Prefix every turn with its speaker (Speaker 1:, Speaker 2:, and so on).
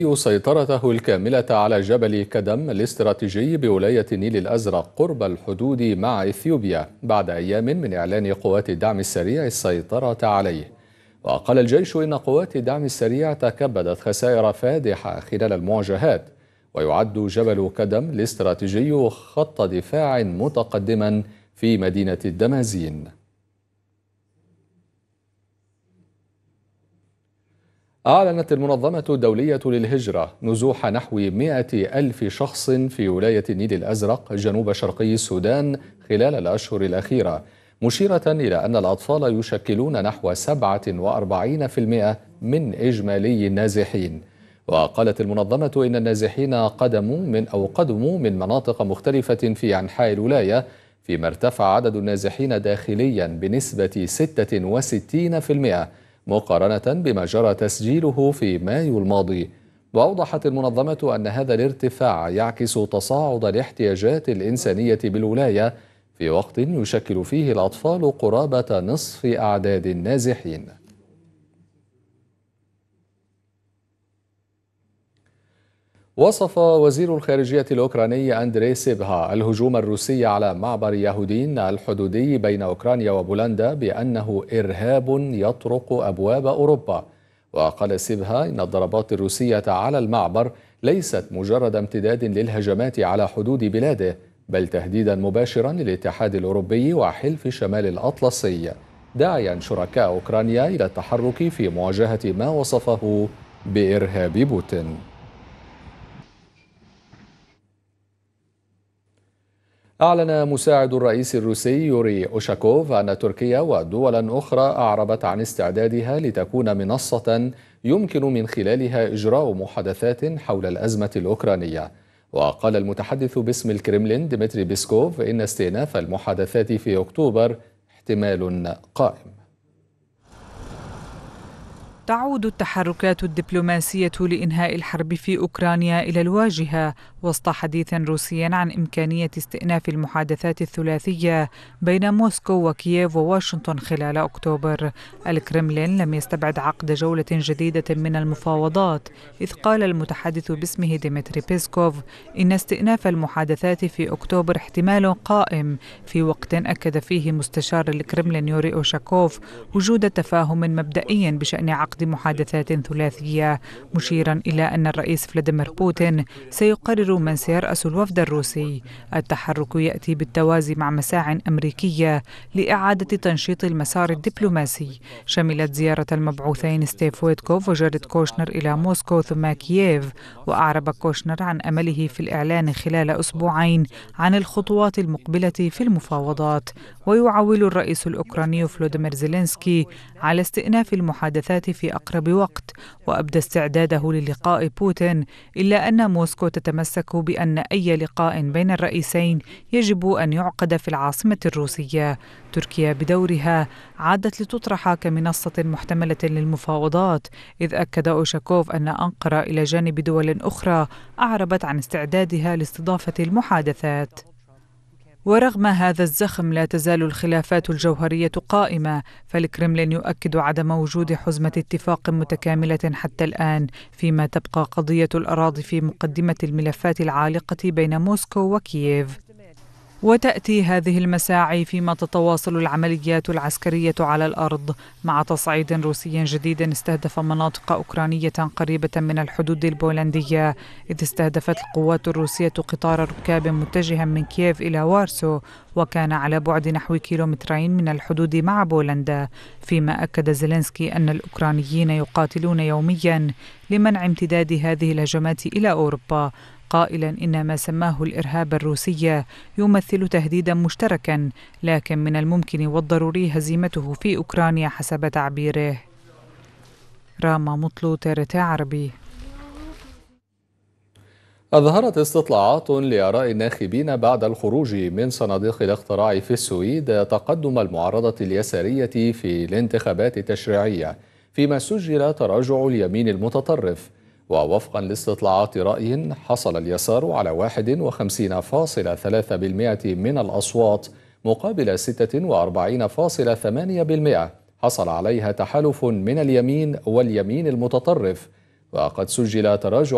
Speaker 1: سيطرته الكاملة على جبل كدم الاستراتيجي بولاية النيل الأزرق قرب الحدود مع إثيوبيا بعد أيام من إعلان قوات الدعم السريع السيطرة عليه. وقال الجيش إن قوات الدعم السريع تكبدت خسائر فادحة خلال المواجهات، ويعد جبل كدم الاستراتيجي خط دفاع متقدما في مدينة الدمازين. أعلنت المنظمة الدولية للهجرة نزوح نحو 100 ألف شخص في ولاية النيل الأزرق جنوب شرقي السودان خلال الأشهر الأخيرة، مشيرة إلى أن الأطفال يشكلون نحو 47% من إجمالي النازحين. وقالت المنظمة إن النازحين قدموا من مناطق مختلفة في أنحاء الولاية، فيما ارتفع عدد النازحين داخليا بنسبة 66% مقارنة بما جرى تسجيله في مايو الماضي. وأوضحت المنظمة أن هذا الارتفاع يعكس تصاعد الاحتياجات الإنسانية بالولاية في وقت يشكل فيه الأطفال قرابة نصف أعداد النازحين. وصف وزير الخارجية الأوكراني أندري سيبها الهجوم الروسي على معبر يهودين الحدودي بين أوكرانيا وبولندا بأنه إرهاب يطرق أبواب أوروبا. وقال سيبها إن الضربات الروسية على المعبر ليست مجرد امتداد للهجمات على حدود بلاده، بل تهديدا مباشرا للاتحاد الأوروبي وحلف شمال الأطلسي، داعيا شركاء أوكرانيا إلى التحرك في مواجهة ما وصفه بإرهاب بوتين. أعلن مساعد الرئيس الروسي يوري أوشاكوف أن تركيا ودولا أخرى أعربت عن استعدادها لتكون منصة يمكن من خلالها إجراء محادثات حول الأزمة الأوكرانية. وقال المتحدث باسم الكرملين ديمتري بيسكوف إن استئناف المحادثات في أكتوبر احتمال قائم.
Speaker 2: تعود التحركات الدبلوماسية لإنهاء الحرب في أوكرانيا إلى الواجهة وسط حديث روسي عن إمكانية استئناف المحادثات الثلاثية بين موسكو وكييف وواشنطن خلال أكتوبر. الكرملين لم يستبعد عقد جولة جديدة من المفاوضات، إذ قال المتحدث باسمه ديمتري بيسكوف إن استئناف المحادثات في أكتوبر احتمال قائم، في وقت أكد فيه مستشار الكرملين يوري أوشاكوف وجود تفاهم مبدئي بشأن عقد محادثات ثلاثية، مشيرا إلى أن الرئيس فلاديمير بوتين سيقرر من سيرأس الوفد الروسي. التحرك يأتي بالتوازي مع مساع أمريكية لإعادة تنشيط المسار الدبلوماسي، شملت زيارة المبعوثين ستيف ويتكوف وجاريد كوشنر إلى موسكو ثم كييف. وأعرب كوشنر عن أمله في الإعلان خلال أسبوعين عن الخطوات المقبلة في المفاوضات. ويعول الرئيس الأوكراني فلوديمير زيلينسكي على استئناف المحادثات في أقرب وقت، وأبدى استعداده للقاء بوتين، إلا أن موسكو تتمسك بأن أي لقاء بين الرئيسين يجب أن يعقد في العاصمة الروسية. تركيا بدورها عادت لتطرح كمنصة محتملة للمفاوضات، إذ أكد أوشاكوف أن أنقرة إلى جانب دول أخرى أعربت عن استعدادها لاستضافة المحادثات. ورغم هذا الزخم لا تزال الخلافات الجوهرية قائمة، فالكرملين يؤكد عدم وجود حزمة اتفاق متكاملة حتى الآن، فيما تبقى قضية الأراضي في مقدمة الملفات العالقة بين موسكو وكييف. وتأتي هذه المساعي فيما تتواصل العمليات العسكرية على الأرض، مع تصعيد روسي جديد استهدف مناطق أوكرانية قريبة من الحدود البولندية، إذ استهدفت القوات الروسية قطار ركاب متجها من كييف إلى وارسو، وكان على بعد نحو كيلومترين من الحدود مع بولندا. فيما أكد زيلينسكي أن الأوكرانيين يقاتلون يوميا لمنع امتداد هذه الهجمات إلى أوروبا، قائلا إن ما سماه الإرهاب الروسي يمثل تهديدا مشتركا، لكن من الممكن والضروري هزيمته في أوكرانيا حسب تعبيره. راما مطلو، TRT عربي.
Speaker 1: أظهرت استطلاعات لآراء الناخبين بعد الخروج من صناديق الاقتراع في السويد تقدم المعارضة اليسارية في الانتخابات التشريعية، فيما سجل تراجع اليمين المتطرف. ووفقا لاستطلاعات رأي حصل اليسار على 51.3% من الأصوات مقابل 46.8% حصل عليها تحالف من اليمين واليمين المتطرف. وقد سجل تراجع